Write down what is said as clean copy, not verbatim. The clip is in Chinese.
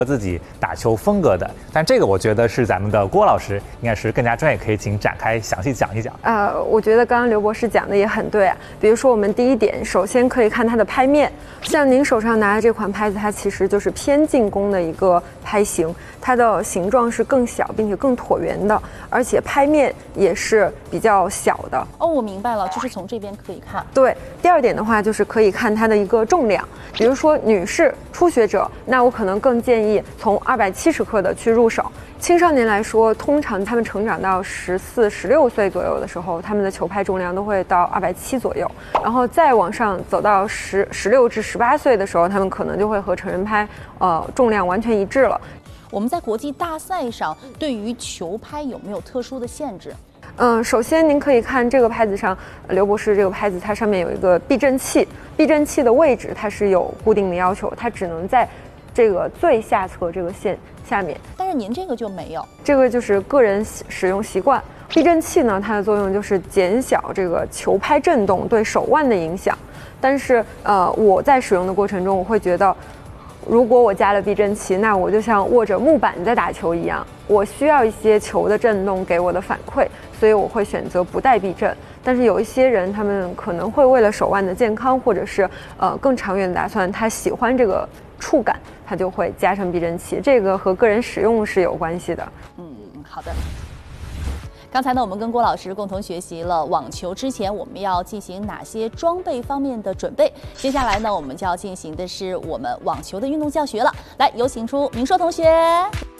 自己打球风格的，但这个我觉得是咱们的郭老师应该是更加专业，可以请展开详细讲一讲。 我觉得刚刚刘博士讲的也很对啊。比如说我们第一点，首先可以看它的拍面，像您手上拿的这款拍子，它其实就是偏进攻的一个拍型，它的形状是更小并且更椭圆的，而且拍面也是比较小的。 哦，我明白了，就是从这边可以看。 对，第二点的话就是可以看它的一个重量，比如说女士初学者，那我可能更建议从270克的去入手。青少年来说，通常他们成长到14、16岁左右的时候，他们的球拍重量都会到270左右，然后再往上走到16至18岁的时候，他们可能就会和成人拍重量完全一致了。 我们在国际大赛上对于球拍有没有特殊的限制？ 首先您可以看这个拍子上，刘博士这个拍子它上面有一个避震器，避震器的位置它是有固定的要求，它只能在这个最下侧这个线下面。 但是您这个就没有， 这个就是个人使用习惯。避震器呢，它的作用就是减小这个球拍震动对手腕的影响。但是我在使用的过程中，我会觉得，如果我加了避震器，那我就像握着木板在打球一样，我需要一些球的震动给我的反馈，所以我会选择不带避震。但是有一些人，他们可能会为了手腕的健康，或者是更长远的打算，他喜欢这个触感，他就会加上避震器。这个和个人使用是有关系的。 好的。刚才呢，我们跟郭老师共同学习了网球之前我们要进行哪些装备方面的准备。接下来呢，我们就要进行的是我们网球的运动教学了。来，有请出明硕同学。